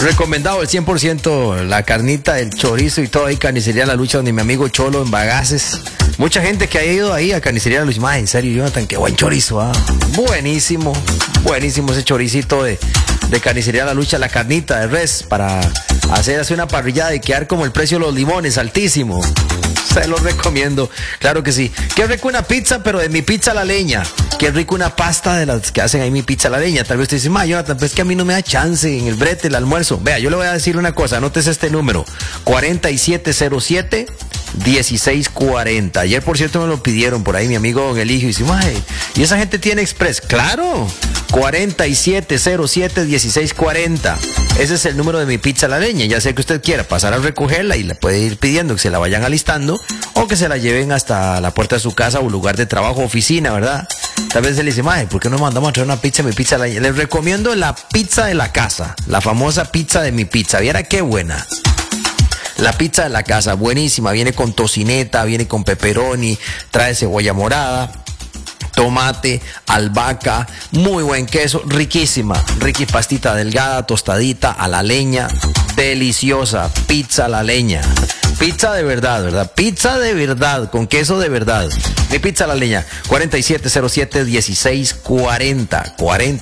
Recomendado el 100%, la carnita, el chorizo y todo ahí, Carnicería La Lucha, donde mi amigo Cholo en Bagaces. Mucha gente que ha ido ahí a Carnicería La Lucha. Más en serio, Jonathan, qué buen chorizo, ¿ah? Buenísimo, buenísimo ese choricito de Carnicería La Lucha, la carnita de res, para hacer así una parrillada y quedar como el precio de los limones, altísimo. Se los recomiendo, claro que sí. Qué rico una pizza, pero de mi pizza a la leña. Qué rico una pasta de las que hacen ahí mi pizza a la leña. Tal vez usted dice, Jonathan, pues es que a mí no me da chance en el brete, el almuerzo. Vea, yo le voy a decir una cosa, anótese este número, 4707-1640. Ayer, por cierto, me lo pidieron por ahí mi amigo Don Eligio. Y dice, ¿y esa gente tiene Express? ¡Claro! 4707-1640. Ese es el número de mi pizza a la leña. Ya sea que usted quiera pasar a recogerla y le puede ir pidiendo que se la vayan alistando o que se la lleven hasta la puerta de su casa o lugar de trabajo, oficina, ¿verdad? Tal vez se le dice, ¿por qué no mandamos a traer una pizza, mi pizza a la leña? Les recomiendo la pizza de la casa, la famosa pizza de mi pizza. Viera qué buena. La pizza de la casa, buenísima. Viene con tocineta, viene con pepperoni, trae cebolla morada, tomate, albahaca, muy buen queso, riquísima, riquísima, pastita delgada, tostadita, a la leña, deliciosa, pizza a la leña, pizza de verdad, ¿verdad? Pizza de verdad, con queso de verdad. Mi pizza a la leña, 4707-1640,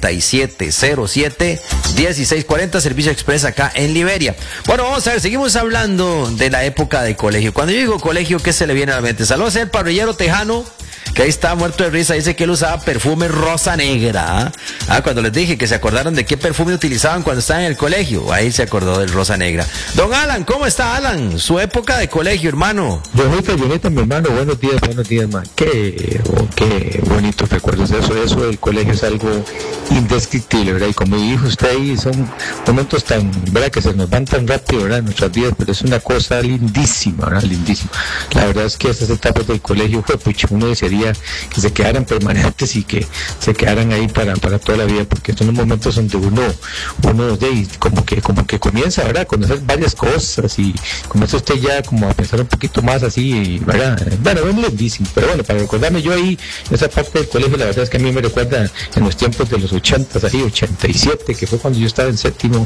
4707-1640, servicio express acá en Liberia. Bueno, vamos a ver, seguimos hablando de la época de colegio. Cuando yo digo colegio, ¿qué se le viene a la mente? Saludos al parrillero tejano, que ahí está muerto de risa, dice que él usaba perfume rosa negra. Cuando les dije que se acordaron de qué perfume utilizaban cuando estaban en el colegio, ahí se acordó del rosa negra. Don Alan, ¿cómo está Alan? Su época de colegio, hermano. Jonita, mi hermano, buenos días, man. Qué bonitos recuerdos. Eso del colegio es algo indescriptible, ¿verdad? Y como dijo usted ahí, son momentos tan, ¿verdad? Que se nos van tan rápido, ¿verdad? En nuestras vidas, pero es una cosa lindísima, ¿verdad? Lindísima. La verdad es que estas etapas del colegio uno desearía que se quedaran permanentes y que se quedaran ahí para toda la vida, porque son los momentos donde uno como que comienza, ¿verdad? A conocer varias cosas y comienza usted ya como a pensar un poquito más así, ¿verdad? Bueno, es lindísimo, pero bueno, para recordarme yo ahí, esa parte del colegio, la verdad es que a mí me recuerda en los tiempos de los 80, ahí, 87, que fue cuando yo estaba en séptimo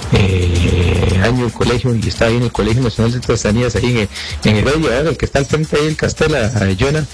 año del colegio y estaba ahí en el Colegio Nacional de Artesanías, ahí en Heredia, ¿verdad? El que está al frente ahí, el Castela, Jonah,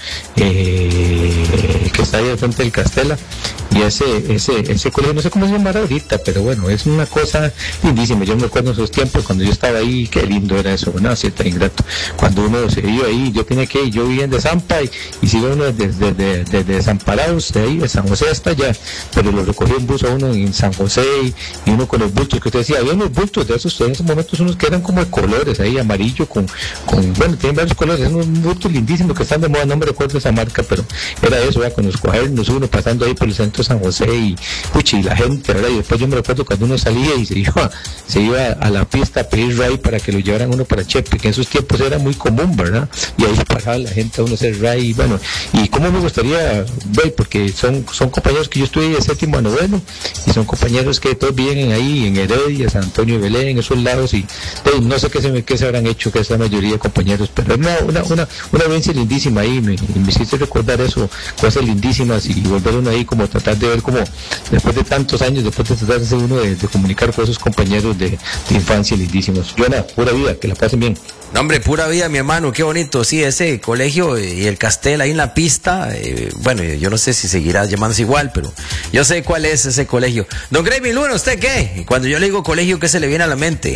que está ahí al frente del Castela, y ese colegio, no sé cómo se llamará ahorita, pero bueno, es una cosa lindísima. Yo me acuerdo en esos tiempos cuando yo estaba ahí, qué lindo era eso, ¿no? Así tan ingrato. Cuando uno se vio ahí, yo vivía en Desampa y si uno desde Desamparados, de ahí, de San José hasta allá, pero lo recogía un bus a uno en San José y uno con los bultos que usted decía, había unos bultos de esos, en esos momentos unos que eran como de colores, ahí amarillo bueno, tienen varios colores, eran unos bultos lindísimos que están de moda, no me recuerdo esa marca, pero era eso, ¿verdad? Con los cuadernos, uno pasando ahí por el centro de San José y la gente, ¿verdad? Y después yo me recuerdo cuando uno salía y se iba a la pista a pedir ray para que lo llevaran uno para Chepe, que en esos tiempos era muy común, ¿verdad? Y ahí pasaba la gente a uno hacer ray, y bueno, y cómo me gustaría ver, porque son compañeros que yo estuve de séptimo a noveno, y son compañeros que todos vienen ahí en Heredia, San Antonio de Belén, en esos lados, y no sé qué se habrán hecho, que es la mayoría de compañeros, pero es una vivencia lindísima ahí, me hiciste recordar eso, cosas lindísimas, y volver uno ahí como tratar de ver como después de tantos años, después de tratarse uno de comunicar con esos compañeros de infancia lindísimos. Jonah, pura vida, que la pasen bien. No, hombre, pura vida, mi hermano, qué bonito, sí, ese colegio y el Castel ahí en la pista, bueno, yo no sé si seguirá llamándose igual, pero yo sé cuál es ese colegio. Don Gravy Luna, ¿usted qué? Cuando yo le digo colegio, ¿qué se le viene a la mente?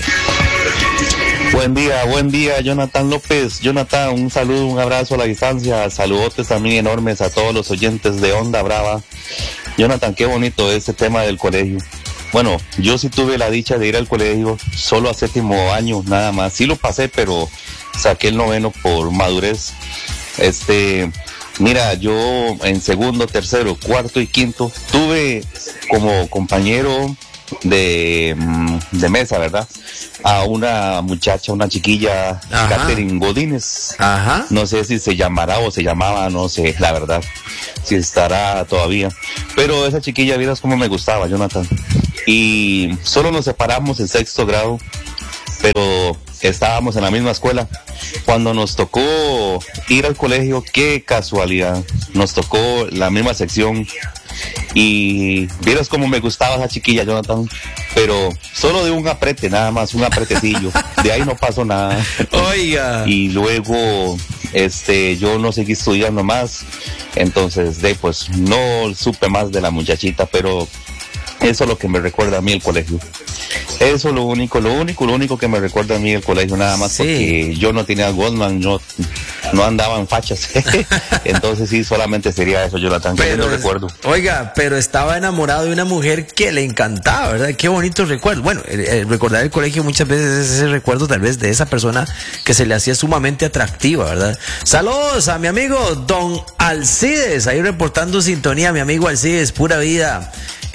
Buen día, Jonathan López. Jonathan, un saludo, un abrazo a la distancia, saludotes también enormes a todos los oyentes de Onda Brava. Jonathan, qué bonito ese tema del colegio. Bueno, yo sí tuve la dicha de ir al colegio solo a séptimo año, nada más. Sí lo pasé, pero saqué el noveno por madurez. Mira, yo en segundo, tercero, cuarto y quinto tuve como compañero de mesa, ¿verdad? A una muchacha, una chiquilla, Catherine Godínez. Ajá. No sé si se llamará o se llamaba, no sé, la verdad, si estará todavía. Pero esa chiquilla, vieras cómo me gustaba, Jonathan. Y solo nos separamos en sexto grado, pero estábamos en la misma escuela. Cuando nos tocó ir al colegio, qué casualidad, nos tocó la misma sección. Y vieras cómo me gustaba esa chiquilla, Jonathan. pero solo de un aprete, nada más, un apretecillo. De ahí no pasó nada. Oiga. Y luego, yo no seguí estudiando más, entonces, pues, no supe más de la muchachita, pero eso es lo que me recuerda a mí el colegio. Eso es lo único que me recuerda a mí el colegio, nada más, sí. Porque yo no tenía Goldman, no andaba en fachas. Entonces sí, solamente sería eso, Jonathan, que no recuerdo. Oiga, pero estaba enamorado de una mujer que le encantaba, ¿verdad? Qué bonito recuerdo. Bueno, recordar el colegio muchas veces es ese recuerdo tal vez de esa persona que se le hacía sumamente atractiva, ¿verdad? Saludos a mi amigo Don Alcides, ahí reportando sintonía, mi amigo Alcides, pura vida.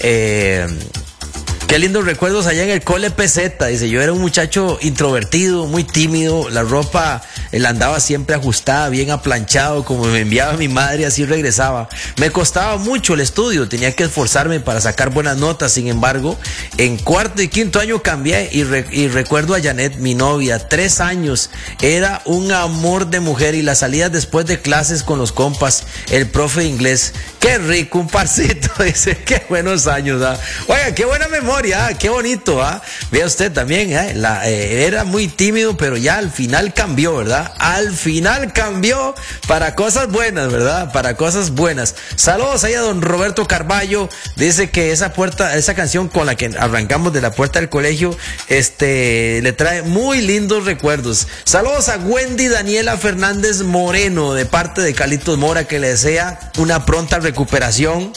Qué lindos recuerdos allá en el Cole PZ. Dice, yo era un muchacho introvertido, muy tímido, la ropa la andaba siempre ajustada, bien aplanchado, como me enviaba mi madre, así regresaba. Me costaba mucho el estudio, tenía que esforzarme para sacar buenas notas. Sin embargo, en cuarto y quinto año cambié y recuerdo a Janet, mi novia, 3 años, era un amor de mujer, y las salidas después de clases con los compas, el profe de inglés, qué rico, un parcito, dice, qué buenos años, ¿ah? Oiga, qué buena memoria, ¿ah? Qué bonito, ¿ah? Vea usted también, era muy tímido, pero ya al final cambió, ¿verdad? Al final cambió para cosas buenas, ¿verdad? Para cosas buenas. Saludos ahí a don Roberto Carballo, dice que esa canción con la que arrancamos de la puerta del colegio, le trae muy lindos recuerdos. Saludos a Wendy Daniela Fernández Moreno, de parte de Carlitos Mora, que le desea una pronta recuperación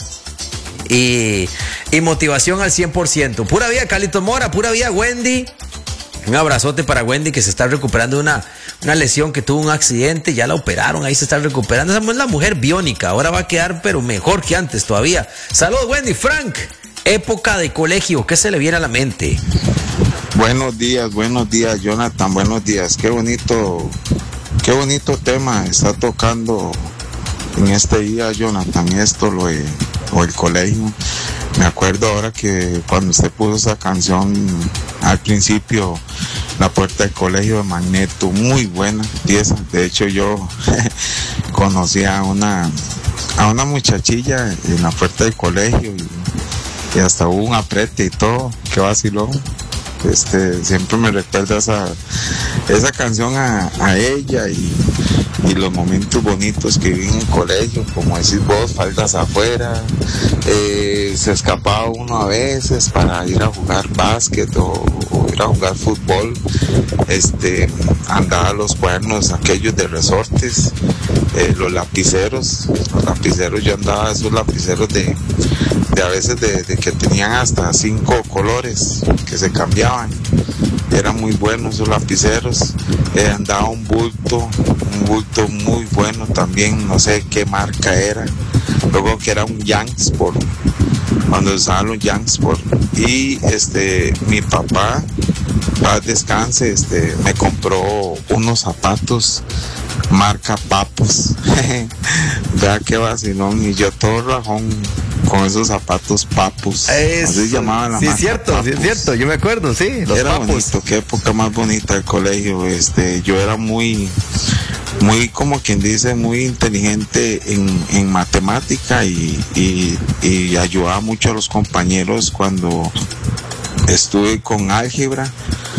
y motivación al 100%. Pura vida, Carlitos Mora, pura vida, Wendy. Un abrazote para Wendy, que se está recuperando de una lesión, que tuvo un accidente, ya la operaron, ahí se está recuperando. Esa es la mujer biónica, ahora va a quedar pero mejor que antes todavía. Saludos, Wendy. Frank, época de colegio, ¿qué se le viene a la mente? Buenos días, Jonathan, buenos días. Qué bonito tema está tocando en este día, Jonathan, o el colegio. Me acuerdo ahora que cuando usted puso esa canción al principio, La Puerta del Colegio de Magneto, muy buena pieza. De hecho, yo conocí a una muchachilla en la puerta del colegio y hasta hubo un aprete y todo. Qué vacilón. Siempre me recuerda esa canción a ella y los momentos bonitos que viví en el colegio, como decís vos, faldas afuera, se escapaba uno a veces para ir a jugar básquet o ir a jugar fútbol, andaba los cuadernos aquellos de resortes, los lapiceros, yo andaba esos lapiceros de a veces de que tenían hasta 5 colores que se cambiaban. Eran muy buenos esos lapiceros. Andaba un bulto muy bueno también, no sé qué marca era. Luego que era un Jansport, cuando usaban los Jansport. Y mi papá, paz descanse, me compró unos zapatos marca Papus. Vea qué vacilón, y yo todo rajón con esos zapatos Papus. Así se llamaban la marca. Sí, es cierto, yo me acuerdo, sí, los era Papus. Bonito, qué época más bonita del colegio. Yo era muy, como quien dice, muy inteligente en matemática y ayudaba mucho a los compañeros cuando estuve con álgebra.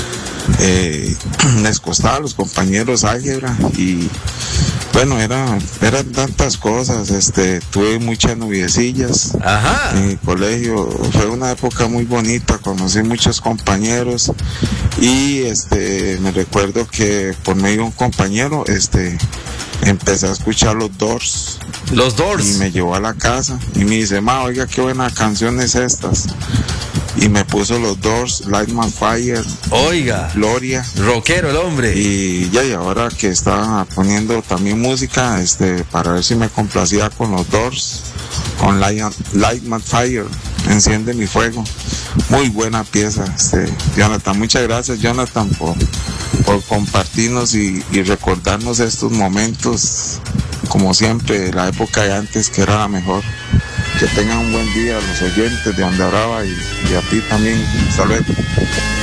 Les costaba a los compañeros álgebra y bueno, eran tantas cosas. Tuve muchas noviecillas. Ajá. En el colegio. Fue una época muy bonita, conocí muchos compañeros y me recuerdo que por medio de un compañero empecé a escuchar los Doors. Y me llevó a la casa y me dice, oiga, qué buenas canciones estas. Y me puso los Doors, Light My Fire. Oiga. Gloria. Rockero el hombre. Y ahora que estaba poniendo también música, para ver si me complacía con los Doors, con Light My Fire, Enciende mi fuego. Muy buena pieza, Jonathan. Muchas gracias, Jonathan, por compartirnos y recordarnos estos momentos, como siempre, la época de antes, que era la mejor. Que tengan un buen día los oyentes de Onda Brava y a ti también. Hasta luego.